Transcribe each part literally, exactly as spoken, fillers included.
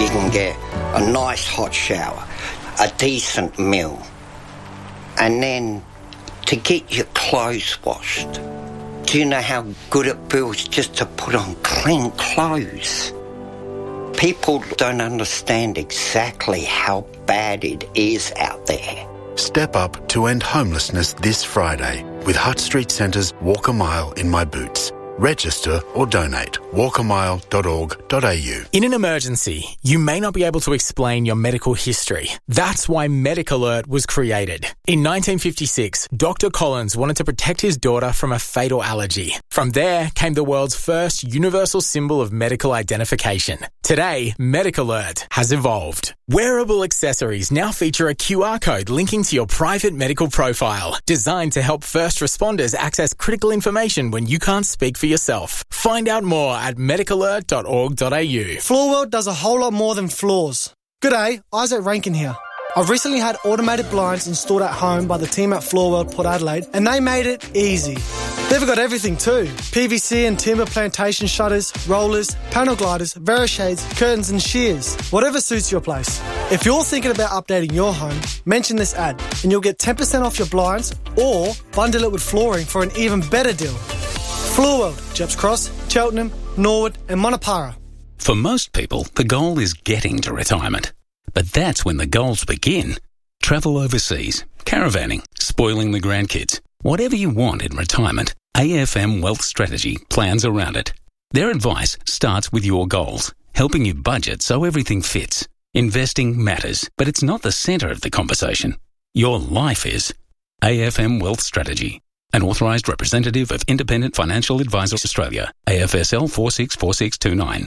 you can get a nice hot shower, a decent meal, and then to get your clothes washed. Do you know how good it feels just to put on clean clothes? People don't understand exactly how bad it is out there. Step up to end homelessness this Friday with Hutt Street Centre's Walk a Mile in My Boots. Register or donate. walk a mile dot org dot a u. In an emergency, you may not be able to explain your medical history. That's why Medic Alert was created. In nineteen fifty-six, Doctor Collins wanted to protect his daughter from a fatal allergy. From there came the world's first universal symbol of medical identification. Today, Medic Alert has evolved. Wearable accessories now feature a Q R code linking to your private medical profile, designed to help first responders access critical information when you can't speak for yourself. Find out more at medic alert dot org dot a u. Floorworld does a whole lot more than floors. G'day, Isaac Rankin here. I've recently had automated blinds installed at home by the team at Floorworld Port Adelaide, and they made it easy. They've got everything too. P V C and timber plantation shutters, rollers, panel gliders, Verishades, curtains and shears. Whatever suits your place. If you're thinking about updating your home, mention this ad and you'll get ten percent off your blinds or bundle it with flooring for an even better deal. Floorworld, Jeps Cross, Cheltenham, Norwood and Monopara. For most people, the goal is getting to retirement. But that's when the goals begin. Travel overseas, caravanning, spoiling the grandkids. Whatever you want in retirement, A F M Wealth Strategy plans around it. Their advice starts with your goals, helping you budget so everything fits. Investing matters, but it's not the centre of the conversation. Your life is. A F M Wealth Strategy. An authorised representative of Independent Financial Advisors Australia. A F S L four six four six two nine.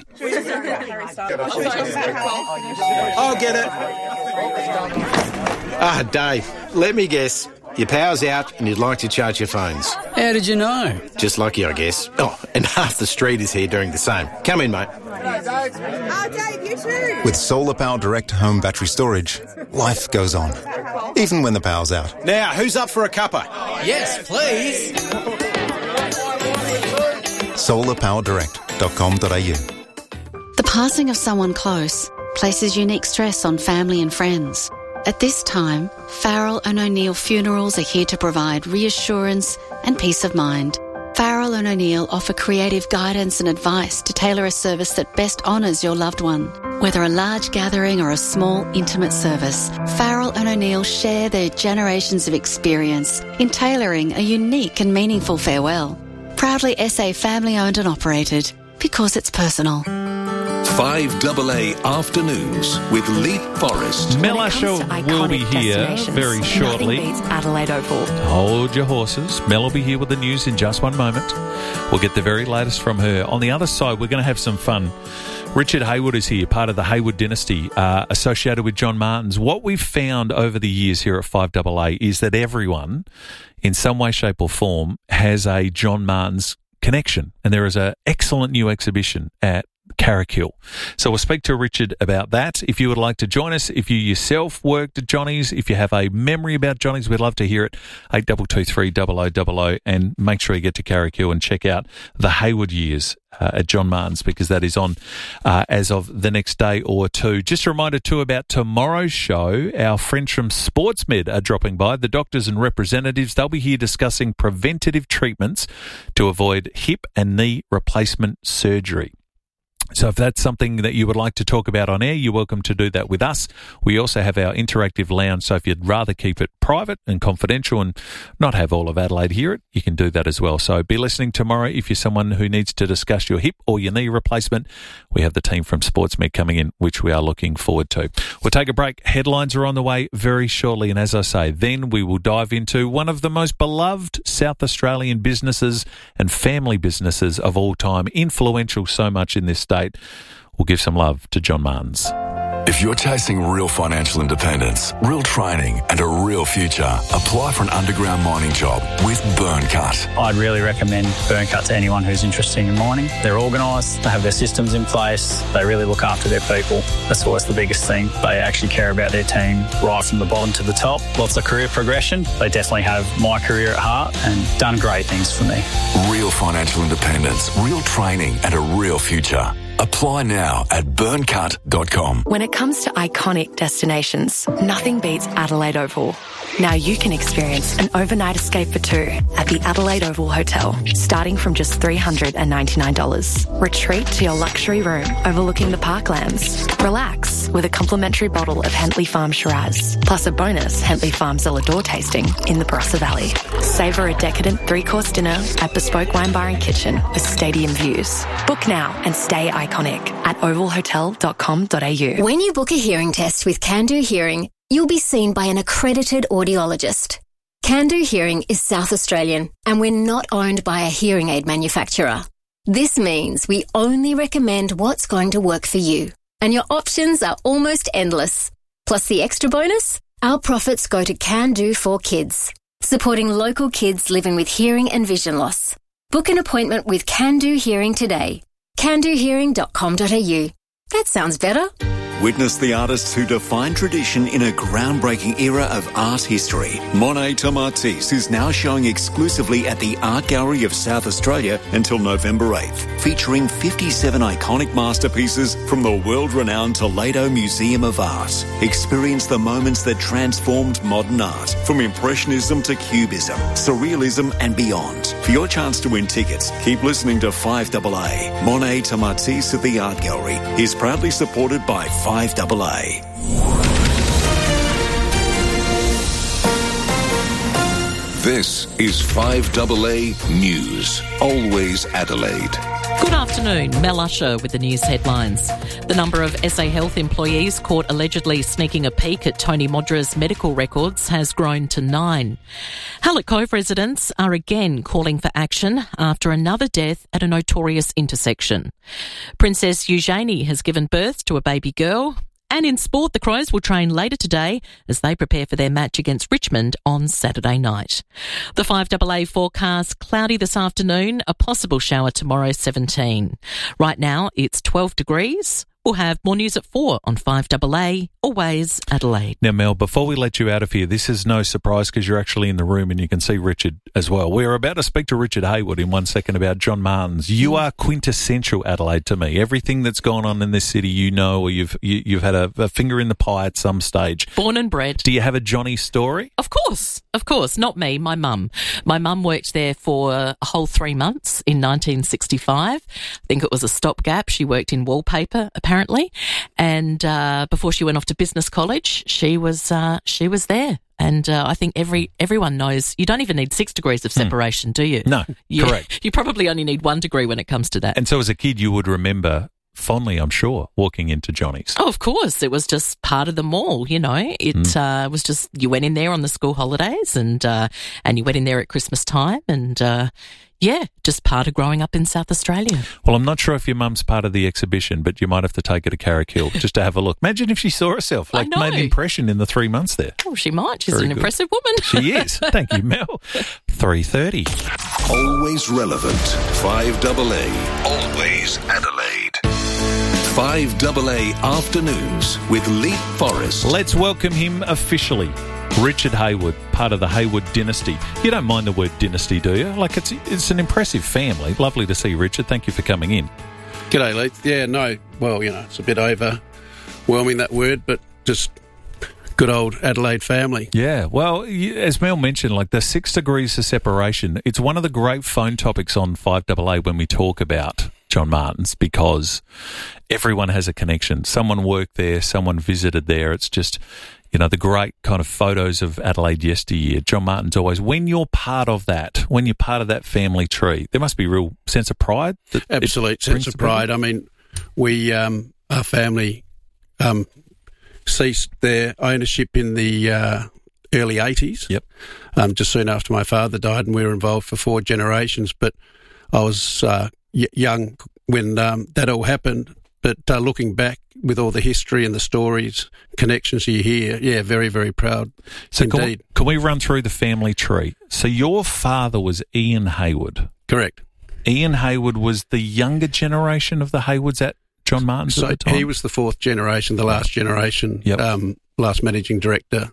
I'll get it. Ah, Dave, let me guess. Your power's out and you'd like to charge your phones. How did you know? Just lucky, I guess. Oh, and half the street is here doing the same. Come in, mate. Oh, Dave, you too. With Solar Power Direct home battery storage, life goes on, even when the power's out. Now, who's up for a cuppa? Yes, please. solar power direct dot com dot a u. The passing of someone close places unique stress on family and friends. At this time, Farrell and O'Neill Funerals are here to provide reassurance and peace of mind. Farrell and O'Neill offer creative guidance and advice to tailor a service that best honours your loved one. Whether a large gathering or a small, intimate service, Farrell and O'Neill share their generations of experience in tailoring a unique and meaningful farewell. Proudly S A family-owned and operated, because it's personal. five A A Afternoons with Leith Forrest. Mel Asher will be here very shortly. Adelaide Oval. Hold your horses. Mel will be here with the news in just one moment. We'll get the very latest from her. On the other side, we're going to have some fun. Richard Hayward is here, part of the Hayward dynasty, uh, associated with John Martins. What we've found over the years here at five A A is that everyone, in some way, shape or form, has a John Martins connection. And there is an excellent new exhibition at Carrickhill. So we'll speak to Richard about that. If you would like to join us, if you yourself worked at Johnny's, if you have a memory about Johnny's, we'd love to hear it. eight two two three, double oh double oh, and make sure you get to Carrickhill and check out the Hayward years uh, at John Martins, because that is on uh, as of the next day or two. Just a reminder too about tomorrow's show. Our friends from SportsMed are dropping by, the doctors and representatives. They'll be here discussing preventative treatments to avoid hip and knee replacement surgery. So if that's something that you would like to talk about on air, you're welcome to do that with us. We also have our interactive lounge, so if you'd rather keep it private and confidential and not have all of Adelaide hear it, you can do that as well. So be listening tomorrow if you're someone who needs to discuss your hip or your knee replacement. We have the team from SportsMed coming in, which we are looking forward to. We'll take a break. Headlines are on the way very shortly, and as I say, then we will dive into one of the most beloved South Australian businesses and family businesses of all time, influential so much in this state. We'll give some love to John Martins. If you're chasing real financial independence, real training and a real future, apply for an underground mining job with Burncut. I'd really recommend Burncut to anyone who's interested in mining. They're organised, they have their systems in place, they really look after their people. That's always the biggest thing. They actually care about their team right from the bottom to the top. Lots of career progression. They definitely have my career at heart and done great things for me. Real financial independence, real training and a real future. Apply now at burncut dot com. When it comes to iconic destinations, nothing beats Adelaide Oval. Now you can experience an overnight escape for two at the Adelaide Oval Hotel, starting from just three hundred ninety-nine dollars. Retreat to your luxury room overlooking the parklands. Relax with a complimentary bottle of Hentley Farm Shiraz, plus a bonus Hentley Farm Zellador tasting in the Barossa Valley. Savour a decadent three-course dinner at Bespoke Wine Bar and Kitchen with stadium views. Book now and stay iconic at oval hotel dot com dot a u. When you book a hearing test with Can Do Hearing, you'll be seen by an accredited audiologist. Can Do Hearing is South Australian, and we're not owned by a hearing aid manufacturer. This means we only recommend what's going to work for you, and your options are almost endless. Plus the extra bonus, our profits go to Can Do for Kids, supporting local kids living with hearing and vision loss. Book an appointment with Can Do Hearing today. can do hearing dot com dot a u. That sounds better. Witness the artists who define tradition in a groundbreaking era of art history. Monet Tomatis is now showing exclusively at the Art Gallery of South Australia until November eighth, featuring fifty-seven iconic masterpieces from the world-renowned Toledo Museum of Art. Experience the moments that transformed modern art, from Impressionism to Cubism, Surrealism and beyond. For your chance to win tickets, keep listening to five A A. Monet Tomatis at the Art Gallery is proudly supported by five A A. This is five A A News, always Adelaide. Good afternoon, Mel Usher with the news headlines. The number of S A Health employees caught allegedly sneaking a peek at Tony Modra's medical records has grown to nine. Hallett Cove residents are again calling for action after another death at a notorious intersection. Princess Eugenie has given birth to a baby girl. And in sport, the Crows will train later today as they prepare for their match against Richmond on Saturday night. The five A A forecast, cloudy this afternoon, a possible shower tomorrow, seventeen. Right now, it's twelve degrees. We'll have more news at four on five A A, always Adelaide. Now, Mel, before we let you out of here, this is no surprise because you're actually in the room and you can see Richard as well. We're about to speak to Richard Haywood in one second about John Martins. You are quintessential Adelaide to me. Everything that's gone on in this city, you know, or you've you, you've had a, a finger in the pie at some stage. Born and bred. Do you have a Johnny story? Of course, of course. Not me, my mum. My mum worked there for a whole three months in nineteen sixty-five. I think it was a stopgap. She worked in wallpaper, apparently. And uh, before she went off to business college, she was uh, she was there. And uh, I think every everyone knows you don't even need six degrees of separation, hmm. do you? No, you, correct. You probably only need one degree when it comes to that. And so as a kid, you would remember fondly, I'm sure, walking into Johnny's. Oh, of course. It was just part of the mall, you know. It mm. uh, was just, you went in there on the school holidays and uh, and you went in there at Christmas time and, uh, yeah, just part of growing up in South Australia. Well, I'm not sure if your mum's part of the exhibition, but you might have to take her to Carrick Hill just to have a look. Imagine if she saw herself, like made an impression in the three months there. Oh, she might. She's Very an good. impressive woman. She is. Thank you, Mel. three thirty. Always relevant. five A A, always Adelaide. five A A Afternoons with Lee Forrest. Let's welcome him officially. Richard Haywood, part of the Haywood dynasty. You don't mind the word dynasty, do you? Like, it's it's an impressive family. Lovely to see Richard. Thank you for coming in. G'day, Lee. Yeah, no, well, you know, it's a bit overwhelming, that word, but just good old Adelaide family. Yeah, well, as Mel mentioned, like the six degrees of separation, it's one of the great phone topics on five A A when we talk about John Martins, because everyone has a connection. Someone worked there, someone visited there. It's just, you know, the great kind of photos of Adelaide yesteryear. John Martins always, when you're part of that, when you're part of that family tree, there must be a real sense of pride. That Absolute sense of pride. I mean, we, um, our family um, ceased their ownership in the uh, early eighties. Yep. Um, just soon after my father died, and we were involved for four generations. But I was uh, y- young when um, that all happened. But uh, looking back with all the history and the stories, connections you hear, yeah, very, very proud so indeed. Can we, can we run through the family tree? So your father was Ian Haywood. Correct. Ian Haywood was the younger generation of the Haywoods at John Martins so at the time? He was the fourth generation, the last generation, yep. um, last managing director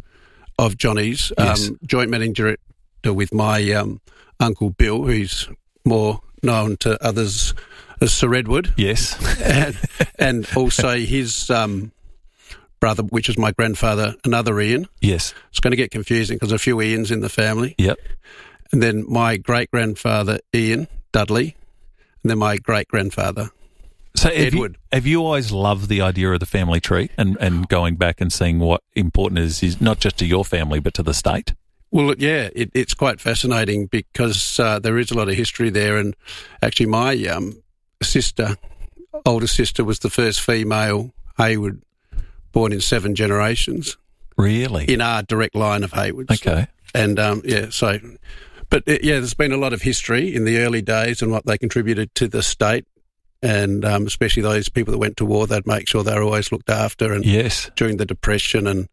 of Johnny's, yes. um, joint managing director with my um, Uncle Bill, who's more known to others Uh, Sir Edward. Yes. and, and also his um, brother, which is my grandfather, another Ian. Yes. It's going to get confusing because there's a few Ians in the family. Yep. And then my great-grandfather, Ian Dudley, and then my great-grandfather, So have Edward. You, have you always loved the idea of the family tree and, and going back and seeing what important is, is not just to your family but to the state? Well, yeah, it, it's quite fascinating because uh, there is a lot of history there. And actually my um, sister, older sister, was the first female Hayward born in seven generations. Really? In our direct line of Haywards. Okay. And, um, yeah, so... But, uh, yeah, there's been a lot of history in the early days and what they contributed to the state. And um, especially those people that went to war, they'd make sure they were always looked after. And yes. During the Depression, and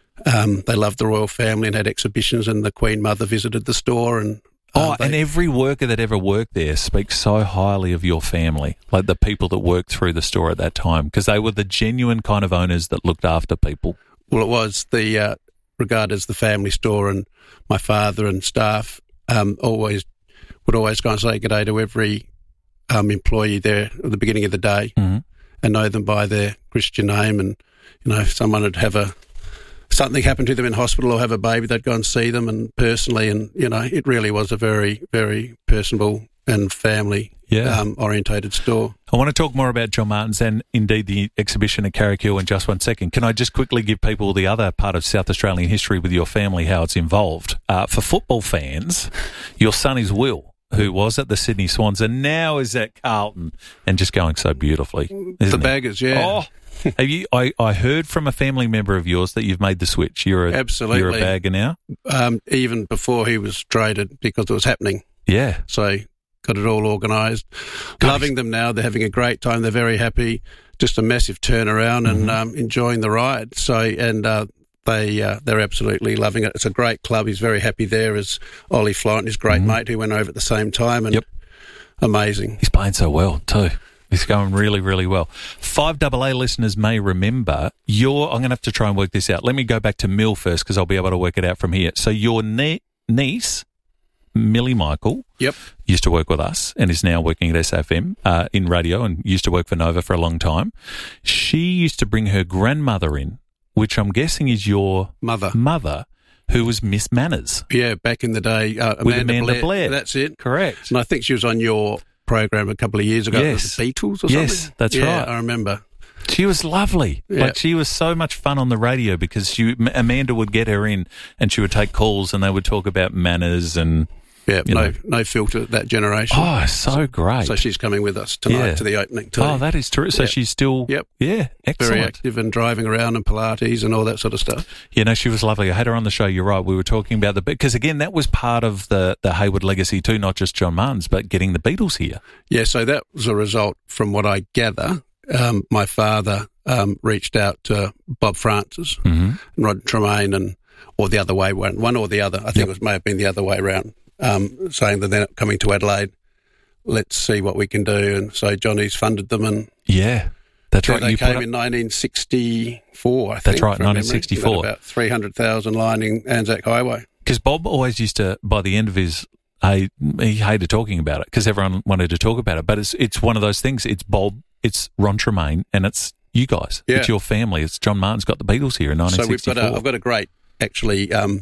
um, they loved the royal family and had exhibitions, and the Queen Mother visited the store. And oh, uh, they, and every worker that ever worked there speaks so highly of your family, like the people that worked through the store at that time, because they were the genuine kind of owners that looked after people. Well, it was the uh, regarded as the family store, and my father and staff um, always would always go and say good day to every Um, employee there at the beginning of the day, mm-hmm. and know them by their Christian name. And you know, if someone would have a something happen to them in hospital or have a baby, they'd go and see them and personally. And you know, it really was a very, very personable and family yeah. um, orientated store. I want to talk more about John Martin's and indeed the exhibition at Carrickhill in just one second. Can I just quickly give people the other part of South Australian history with your family, how it's involved? Uh, for football fans, your son is Will, who was at the Sydney Swans and now is at Carlton and just going so beautifully. The Baggers, yeah. Oh, have you? I, I heard from a family member of yours that you've made the switch. You're a, Absolutely. You're a Bagger now? Um, even before he was traded, because it was happening. Yeah. So got it all organised. Loving them now. They're having a great time. They're very happy. Just a massive turnaround and Mm-hmm. um, enjoying the ride. So, and uh, they, uh, they're absolutely loving it. It's a great club. He's very happy there as Ollie Florent, his great Mm-hmm. mate who went over at the same time. And yep. amazing. He's playing so well too. He's going really, really well. five A A listeners may remember your, I'm going to have to try and work this out. Let me go back to Mill first because I'll be able to work it out from here. So your ne- niece, Millie Michael, yep, used to work with us and is now working at S A F M uh, in radio and used to work for Nova for a long time. She used to bring her grandmother in, which I'm guessing is your mother, mother who was Miss Manners. Yeah, back in the day. Uh, Amanda, with Amanda Blair. Blair. That's it. Correct. And I think she was on your program a couple of years ago. Yes. The Beatles or something? Yes, that's yeah, right. I remember. She was lovely. Yeah. Like she was so much fun on the radio because she, Amanda would get her in and she would take calls and they would talk about manners and... Yeah, you no know. no filter, that generation. Oh, so great. So she's coming with us tonight Yeah. to the opening too. Oh, that is true. So Yep. she's still... Yep. Yeah, excellent. Very active and driving around and Pilates and all that sort of stuff. You know, she was lovely. I had her on the show. You're right. We were talking about the... Because, again, that was part of the, the Hayward legacy too, not just John Martin's, but getting the Beatles here. Yeah, so that was a result from what I gather. Um, my father um, reached out to Bob Francis Mm-hmm. and Rod Tremaine, and or the other way, one, one or the other. I think Yep. it was, may have been the other way around, um, saying that they're not coming to Adelaide. Let's see what we can do. And so Johnny's funded them, and Yeah, that's right. they You came put in nineteen sixty-four, I think. That's right, from memory. nineteen sixty-four. About three hundred thousand lining Anzac Highway. Because Bob always used to, by the end of his, he, he hated talking about it because everyone wanted to talk about it. But it's it's one of those things. It's Bob, it's Ron Tremaine, and it's you guys. Yeah. It's your family. It's John Martin's got the Beatles here in nineteen So we've sixty-four. got a, I've got a great, actually, um,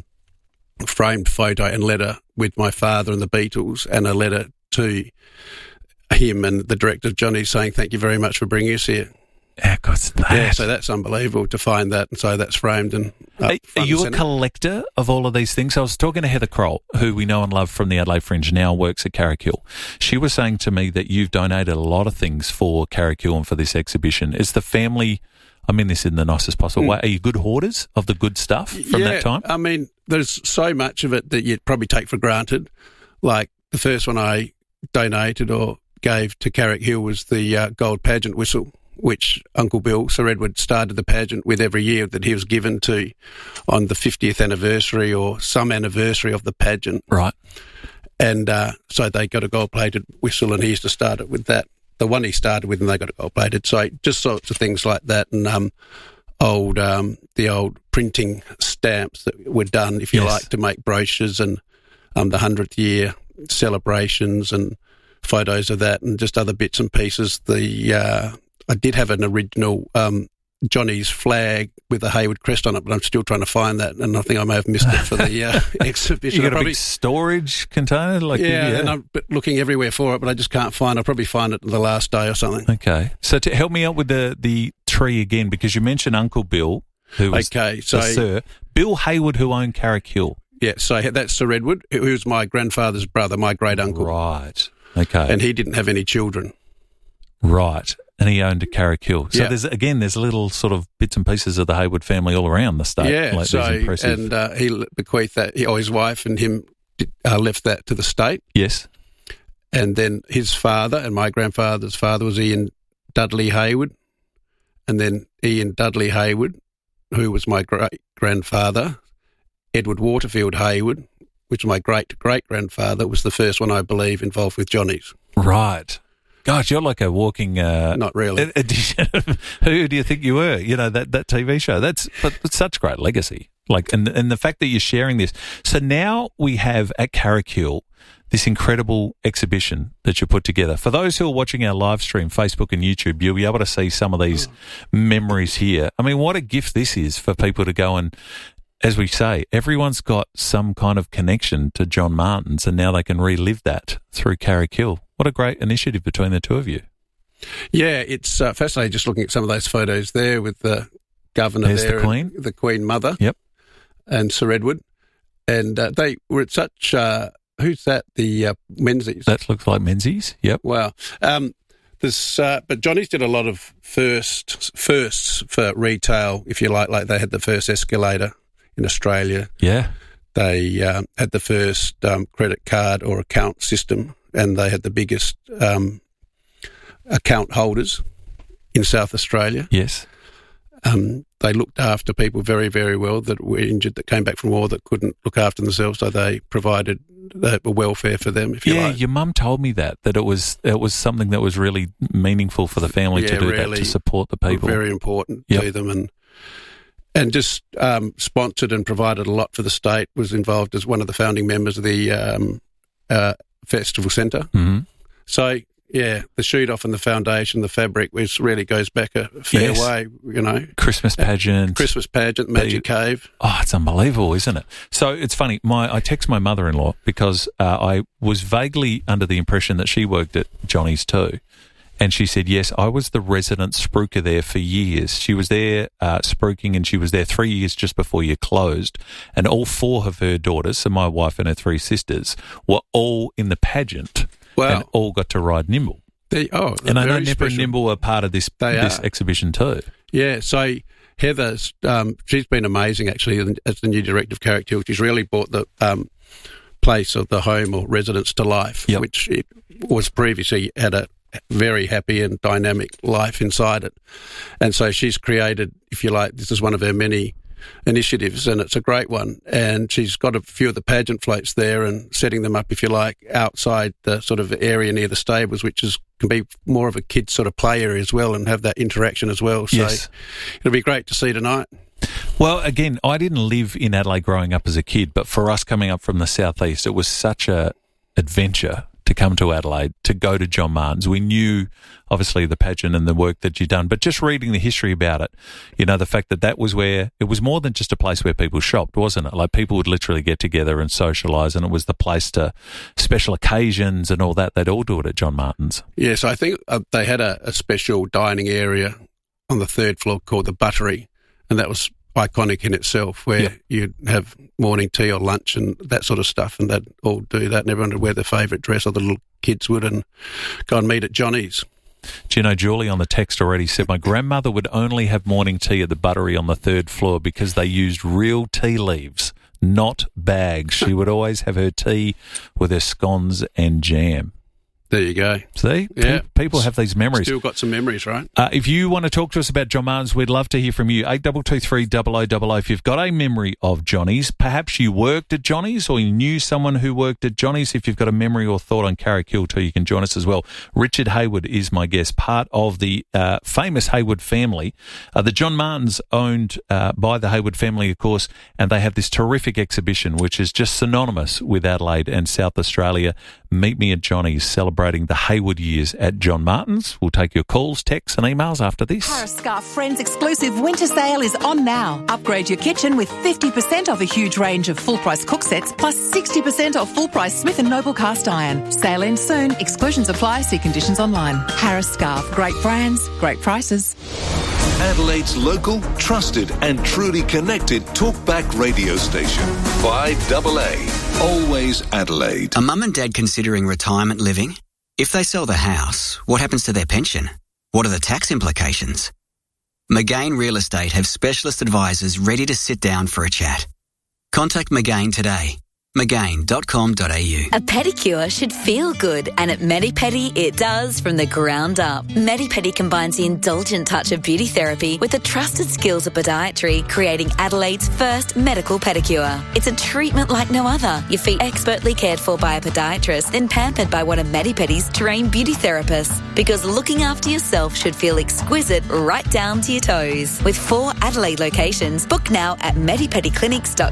framed photo and letter with my father and the Beatles, and a letter to him and the director, Johnny, saying thank you very much for bringing us here. Yeah, God's that. Yeah, so that's unbelievable to find that, and so that's framed and up Are, front are you and a centre. collector of all of these things? I was talking to Heather Kroll, who we know and love from the Adelaide Fringe, now works at Carrickhill. She was saying to me that you've donated a lot of things for Carrickhill and for this exhibition. Is the family, I mean this in the nicest possible Mm. way, are you good hoarders of the good stuff from yeah, that time? I mean, there's so much of it that you'd probably take for granted. Like the first one I donated or gave to Carrickhill was the uh, gold pageant whistle, which Uncle Bill, Sir Edward, started the pageant with every year that he was given to on the fiftieth anniversary or some anniversary of the pageant. Right. And uh, so they got a gold-plated whistle, and he used to start it with that. The one he started with, and they got it gold-plated. So just sorts of things like that, and um, old um, the old printing stamps that were done, if you Yes. like, to make brochures, and um, the hundredth year celebrations, and photos of that and just other bits and pieces. The uh, I did have an original um, Johnny's flag with a Hayward crest on it, but I'm still trying to find that, and I think I may have missed it for the uh, exhibition. You got a probably, big storage container? Like yeah, yeah, and I'm looking everywhere for it, but I just can't find it. I'll probably find it the last day or something. Okay. So to help me out with the, the tree again, because you mentioned Uncle Bill, who was okay, so, the Sir. Bill Hayward, who owned Carrick-Hill. Yeah, so that's Sir Edward, who was my grandfather's brother, my great-uncle. Right. Okay. And he didn't have any children. Right. And he owned a Carrick-Hill. So yeah. there's again, there's little sort of bits and pieces of the Hayward family all around the state. Yeah, like so impressive. and uh, he bequeathed that. He, or his wife and him uh, left that to the state. Yes. And then his father and my grandfather's father was Ian Dudley Hayward, and then Ian Dudley Hayward, who was my great grandfather, Edward Waterfield Hayward, which was my great great grandfather, was the first one I believe involved with Johnny's. Right. Gosh, you're like a walking... Uh, Not really. Edition of Who Do You Think You Were? You know, that, that T V show. That's but it's such great legacy. Like, and, and the fact that you're sharing this. So now we have at Carrick-Hill this incredible exhibition that you put together. For those who are watching our live stream, Facebook and YouTube, you'll be able to see some of these memories here. I mean, what a gift this is for people to go and, as we say, everyone's got some kind of connection to John Martins, and now they can relive that through Carrick-Hill. What a great initiative between the two of you. Yeah, it's uh, fascinating just looking at some of those photos there with the governor There's there. the Queen. The Queen Mother. Yep. And Sir Edward. And uh, they were at such... Uh, who's that? The uh, Menzies. That looks like Menzies, yep. Wow. Um, this, uh, but Johnny's did a lot of first, firsts for retail, if you like. Like they had the first escalator in Australia. Yeah. They um, had the first um, credit card or account system, and they had the biggest um, account holders in South Australia. Yes. Um, they looked after people very, very well that were injured, that came back from war, that couldn't look after themselves, so they provided the welfare for them, if you yeah, like. Your mum told me that, that it was it was something that was really meaningful for the family yeah, to do really that, to support the people. Very important yep. to them, and and just um, sponsored and provided a lot for the state, was involved as one of the founding members of the um, uh, Festival Centre. Mm-hmm. So, yeah, the shoot off and the foundation, the fabric, which really goes back a fair yes. way, you know. Christmas pageant. Christmas pageant, Magic the, Cave. Oh, it's unbelievable, isn't it? So it's funny, my I text my mother-in-law because uh, I was vaguely under the impression that she worked at Johnny's too. And she said, yes, I was the resident spruiker there for years. She was there uh, spruiking, and she was there three years just before you closed. And all four of her daughters, so my wife and her three sisters, were all in the pageant. Wow. And all got to ride Nimble. They, oh, and I know Nipper and Nimble are part of this they this are. exhibition too. Yeah, so Heather's, um, she's been amazing actually as the new director of Carrick-Hill. She's really brought the um, place of the home or residence to life, yep. which it was previously had a very happy and dynamic life inside it. And so she's created, if you like, this is one of her many initiatives, and it's a great one. And she's got a few of the pageant floats there and setting them up, if you like, outside the sort of area near the stables, which is can be more of a kid's sort of play area as well, and have that interaction as well. So yes. it'll be great to see tonight. Well, again, I didn't live in Adelaide growing up as a kid, but for us coming up from the southeast, it was such a adventure to come to Adelaide, to go to John Martins. We knew, obviously, the pageant and the work that you'd done, but just reading the history about it, you know, the fact that that was where, it was more than just a place where people shopped, wasn't it? Like, people would literally get together and socialise, and it was the place to special occasions and all that. They'd all do it at John Martins. Yes, I think uh, they had a, a special dining area on the third floor called the Buttery, and that was iconic in itself, where yep. you'd have morning tea or lunch and that sort of stuff, and they'd all do that, and everyone would wear their favourite dress, or the little kids would, and go and meet at Johnny's. Do you know, Julie on the text already said, my grandmother would only have morning tea at the Buttery on the third floor because they used real tea leaves, not bags. She would always have her tea with her scones and jam. There you go. See? Yeah. Pe- people have these memories. Still got some memories, right? Uh, if you want to talk to us about John Martins, we'd love to hear from you. eight two two three, double oh double oh. If you've got a memory of Johnny's, perhaps you worked at Johnny's or you knew someone who worked at Johnny's. If you've got a memory or thought on Carrick-Hill too, you can join us as well. Richard Hayward is my guest, part of the uh, famous Hayward family. Uh, the John Martins owned uh, by the Hayward family, of course, and they have this terrific exhibition which is just synonymous with Adelaide and South Australia. Meet Me at Johnny's, celebrating celebrating the Hayward years at John Martin's. We'll take your calls, texts and emails after this. Harris Scarf Friends exclusive winter sale is on now. Upgrade your kitchen with fifty percent off a huge range of full-price cook sets plus sixty percent off full-price Smith and Noble cast iron. Sale ends soon. Exclusions apply. See conditions online. Harris Scarf. Great brands, great prices. Adelaide's local, trusted and truly connected talkback radio station. five double A. Always Adelaide. A mum and dad considering retirement living? If they sell the house, what happens to their pension? What are the tax implications? McGain Real Estate have specialist advisors ready to sit down for a chat. Contact McGain today. McGain dot com dot a u. A pedicure should feel good, and at Medipedi it does from the ground up. Medipedi combines the indulgent touch of beauty therapy with the trusted skills of podiatry, creating Adelaide's first medical pedicure. It's a treatment like no other. Your feet expertly cared for by a podiatrist, then pampered by one of Medipedi's trained beauty therapists. Because looking after yourself should feel exquisite right down to your toes. With four Adelaide locations, book now at medipediclinics dot com.